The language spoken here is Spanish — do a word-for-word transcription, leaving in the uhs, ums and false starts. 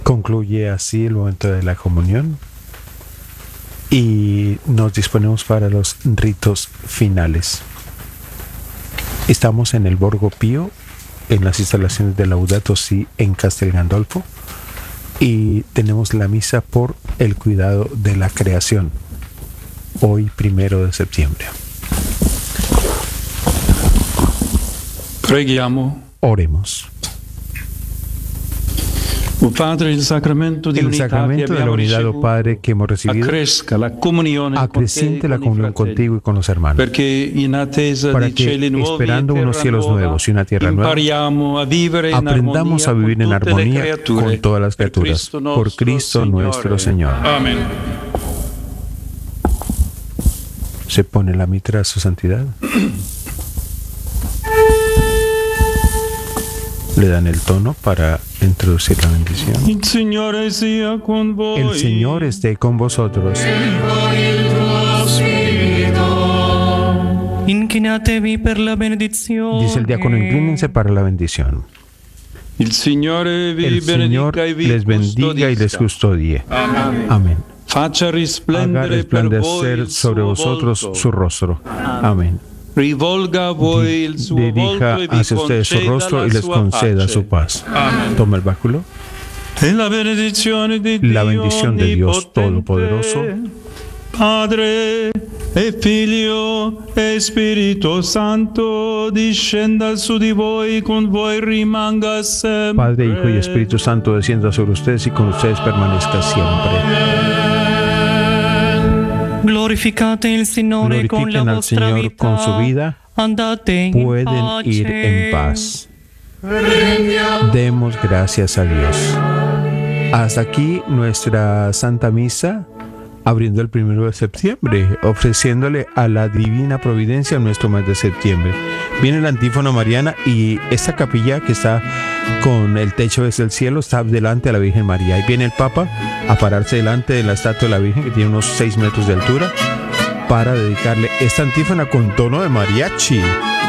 Concluye así el momento de la comunión y nos disponemos para los ritos finales. Estamos en el Borgo Pío, en las instalaciones de Laudato Si en Castel Gandolfo, y tenemos la misa por el cuidado de la creación, hoy primero de septiembre. Preghiamo. Oremos. O Padre, el sacramento de El sacramento de la unidad, oh Padre, que hemos recibido, acreciente la comunión contigo y con los hermanos, para que, esperando unos cielos nuevos y una tierra nueva, aprendamos a vivir en armonía con todas las criaturas. Por Cristo nuestro Señor. Amén. Se pone la mitra a su santidad. Le dan el tono para introducir la bendición. El Señor sea con vos. El Señor esté con vosotros. Inclinatevi per la benedizione. Dice el diácono, inclínense para la bendición. El Señor El Señor les bendiga y les custodie. Amén. Amén. Haga resplandecer sobre vosotros su rostro. Amén. Rivolga a voi il suo Dirija volto e vi hacia ustedes su conceda rostro la y les sua conceda pace. su paz. Amén. Toma el báculo. E la benedizione di Dio La bendición de Dios Onnipotente, Todopoderoso, Padre e Figlio e Spirito Santo, discenda su di voi, con voi rimanga sempre. Padre, Hijo y Espíritu Santo, descienda sobre ustedes y con ustedes permanezca siempre. Glorificate il Signore con la Glorifiquen al vostra Señor vita. con su vida. Andate in Pueden pace. ir en paz. Demos gracias a Dios. Hasta aquí nuestra Santa Misa, abriendo el primero de septiembre, ofreciéndole a la Divina Providencia nuestro mes de septiembre. Viene la antífona mariana y esta capilla que está con el techo desde el cielo está delante de la Virgen María. Y viene el Papa a pararse delante de la estatua de la Virgen, que tiene unos seis metros de altura, para dedicarle esta antífona con tono de mariachi.